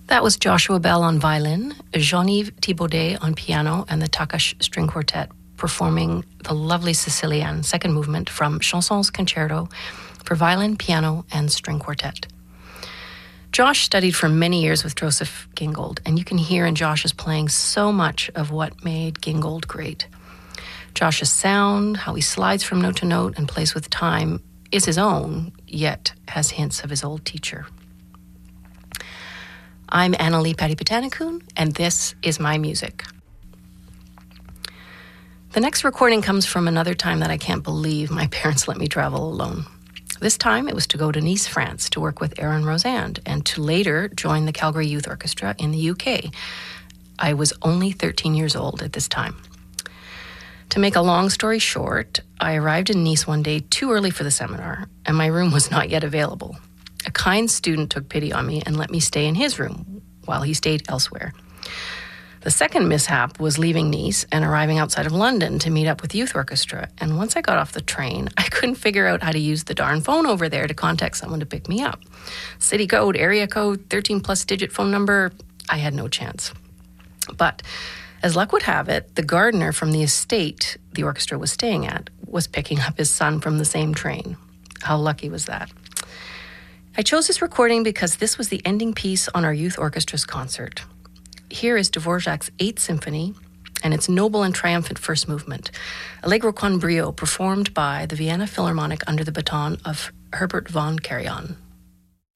That was Joshua Bell on violin, Jean-Yves Thibaudet on piano, and the Takash String Quartet performing the lovely Sicilienne second movement from Chansons Concerto for violin, piano, and string quartet. Josh studied for many years with Joseph Gingold, and you can hear in Josh's playing so much of what made Gingold great. Josh's sound, how he slides from note to note and plays with time, is his own, yet has hints of his old teacher. I'm Annalie Patipatanikun, and this is my music. The next recording comes from another time that I can't believe my parents let me travel alone. This time it was to go to Nice, France, to work with Aaron Rosand, and to later join the Calgary Youth Orchestra in the UK. I was only 13 years old at this time. To make a long story short, I arrived in Nice one day too early for the seminar, and my room was not yet available. A kind student took pity on me and let me stay in his room while he stayed elsewhere. The second mishap was leaving Nice and arriving outside of London to meet up with Youth Orchestra. And once I got off the train, I couldn't figure out how to use the darn phone over there to contact someone to pick me up. City code, area code, 13-plus digit phone number, I had no chance. But as luck would have it, the gardener from the estate the orchestra was staying at was picking up his son from the same train. How lucky was that? I chose this recording because this was the ending piece on our youth orchestra's concert. Here is Dvorak's Eighth Symphony and its noble and triumphant first movement, Allegro con brio, performed by the Vienna Philharmonic under the baton of Herbert von Karajan.